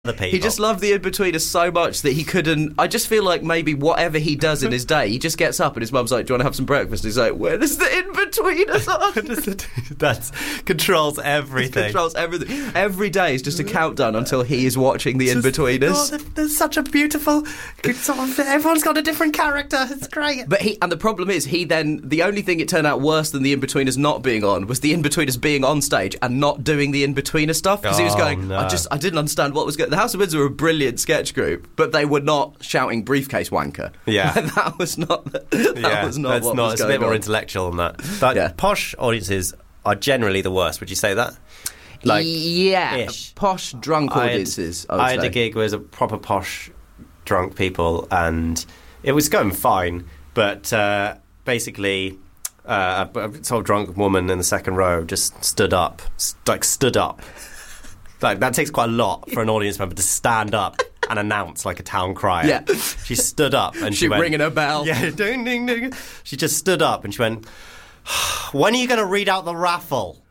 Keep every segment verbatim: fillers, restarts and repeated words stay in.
the people. He just loved the In-Betweeners so much that he couldn't... I just feel like maybe whatever he does in his day, he just gets up and his mum's like, do you want to have some breakfast? And he's like, where does the In-Betweeners on? That controls everything. Controls everything. Every day is just a countdown until he is watching the In-Betweeners. Oh, there's such a beautiful... Sort of, everyone's got a different character. It's great. But he... And the problem is, he then... The only thing it turned out worse than the In-Betweeners not being on was the In-Betweeners being on stage and not doing the In-Betweener stuff. Because he was Oh, going, no. I just... I didn't understand what was going... The House of Windsor were a brilliant sketch group, but they were not shouting briefcase wanker. Yeah. that was not... That yeah, was not that's what not, was it's a going bit more on. intellectual than that. But Yeah. posh audiences are generally the worst. Would you say that? Like, yeah, ish. posh drunk I had- audiences. I, would I had say. a gig with a proper posh drunk people, and it was going fine. But uh, basically, uh, a, a sort of drunk woman in the second row just stood up, st- like stood up. Like that takes quite a lot for an audience member to stand up and announce like a town crier. Yeah. She stood up and she, She went, ringing her bell. Yeah, ding ding ding. She just stood up and she went, "When are you going to read out the raffle?"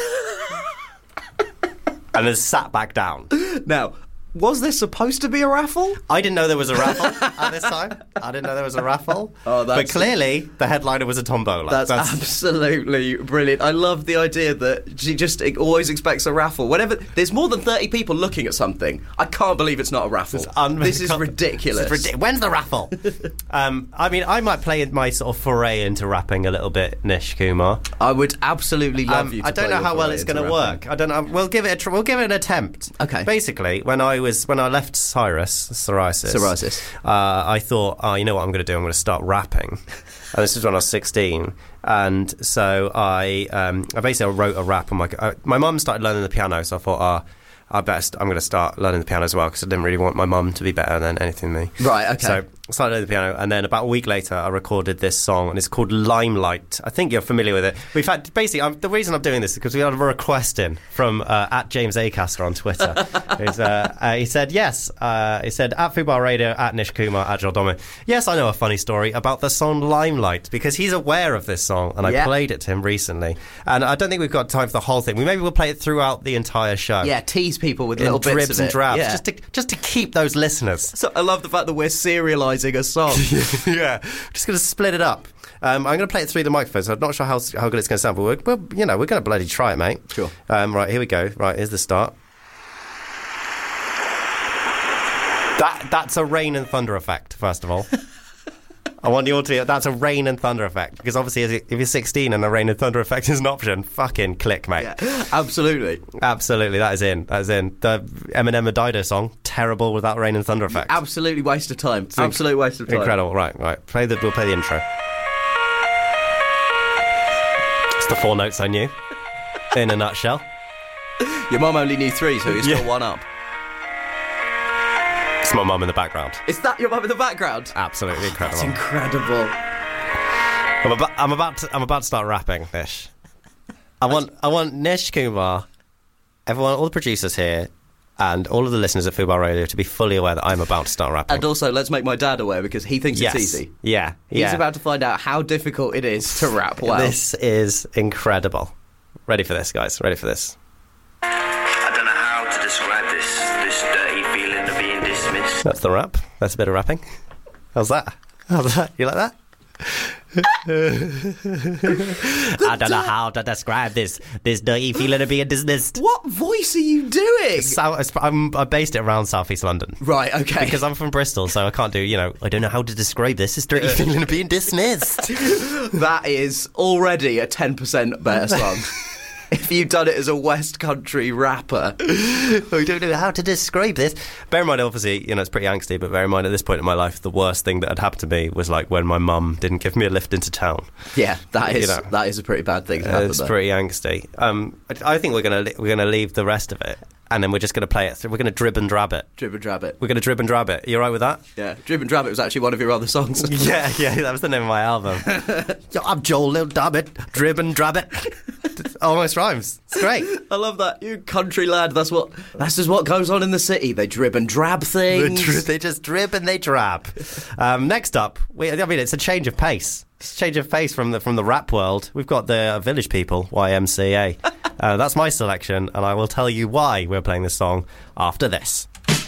And then sat back down. Now, was there supposed to be a raffle? I didn't know there was a raffle at this time. I didn't know there was a raffle. Oh, that's- but clearly, the headliner was a tombola. That's, absolutely brilliant. I love the idea that she just always expects a raffle. Whenever there's more than thirty people looking at something, I can't believe it's not a raffle. un- This is ridiculous. This is ridic- When's the raffle? um, I mean, I might play my sort of foray into rapping a little bit, Nish Kumar. I would absolutely love Um, you to I don't play know your how well foray it's into going to rapping. work. I don't know. We'll give it a tr- we'll give it an attempt. Okay. Basically, when I was when I left Cyrus, psoriasis, Psoriasis. uh, I thought, oh, you know what I'm going to do? I'm going to start rapping. And this was when I was sixteen, and so I um, I basically wrote a rap on my. Uh, my mum started learning the piano, so I thought, ah. Oh, I best I'm going to start learning the piano as well because I didn't really want my mum to be better than anything than me. Right, okay. So I started learning the piano, and then about a week later, I recorded this song, and it's called Limelight. I think you're familiar with it. We've had basically I'm, the reason I'm doing this is because we had a request in from uh, at James Acaster on Twitter. He's, uh, uh, he said yes. Uh, he said at Fubar Radio, at Nish Kumar, at Joel Domin. Yes, I know a funny story about the song Limelight because he's aware of this song, and I Yeah. played it to him recently. And I don't think we've got time for the whole thing. We maybe we'll play it throughout the entire show. Yeah, tease people with In little bits dribs of and it. drabs, Yeah. just to just to keep those listeners. So I love the fact that we're serialising a song. Yeah, just going to split it up. Um, I'm going to play it through the microphone, so I'm not sure how how good it's going to sound, but we're, we're you know we're going to bloody try it, mate. Sure. Um, right, here we go. Right, here's the start. That that's a rain and thunder effect. First of all, I want you all to. That's a rain and thunder effect because obviously, if you're sixteen and a rain and thunder effect is an option, fucking click, mate. Yeah, absolutely. Absolutely, that is in. That is in. The Eminem Dido song, terrible without rain and thunder effect. Absolutely waste of time. Absolute waste of time. Incredible. Right, right. Play the. We'll play the intro. It's the four notes I knew. In a nutshell. Your mum only knew three, so you're Yeah. still one up. It's my mum in the background. Is that your mum in the background? Absolutely incredible. That's incredible. I'm about. I'm about. To, I'm about to start rapping, Nish. I want. I want Nish Kumar, everyone, all the producers here, and all of the listeners at Fubar Radio to be fully aware that I'm about to start rapping. And also, let's make my dad aware because he thinks yes. it's easy. Yeah. He's yeah. about to find out how difficult it is to rap well. This is incredible. Ready for this, guys? Ready for this? I don't know how to describe this, this dirty feeling of being dismissed. That's the rap. That's a bit of rapping. How's that? How's that? You like that? I don't know how to describe this this dirty feeling of being dismissed. What voice are you doing? So, I'm, I based it around South East London. Right, okay. Because I'm from Bristol, so I can't do, you know, I don't know how to describe this. This dirty feeling of being dismissed. That is already a ten percent better song. If you'd done it as a West Country rapper. I don't know how to describe this. Bear in mind, obviously, you know, it's pretty angsty, but bear in mind, at this point in my life, the worst thing that had happened to me was like when my mum didn't give me a lift into town. Yeah, that is You know. that is a pretty bad thing to Uh, happen. it's there. pretty angsty. Um, I, I think we're gonna we're gonna leave the rest of it, and then we're just gonna play it. Through. We're gonna drib and drab it. Drib and Drab It. We're gonna drib and drab it. You all right with that? Yeah, Drib and Drab It was actually one of your other songs. Yeah, yeah, that was the name of my album. Yo, I'm Joel Lil Dabbit, drib and drab it. Almost rhymes. It's great. I love that. You country lad, that's what that's just what goes on in the city. They drib and drab They, things. dri- they just drib and they drab. Um, next up, we, I mean, it's a change of pace. It's a change of pace from the from the rap world. We've got the Village People, Y M C A. uh, that's my selection, and I will tell you why we're playing this song after this.